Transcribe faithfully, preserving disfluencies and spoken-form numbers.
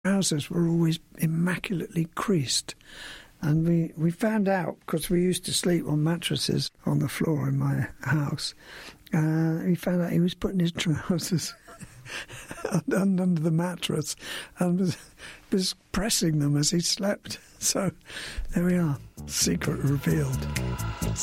trousers were always immaculately creased. And we, we found out, because we used to sleep on mattresses on the floor in my house, uh, we found out he was putting his trousers under the mattress and was, was pressing them as he slept. So there we are, secret revealed.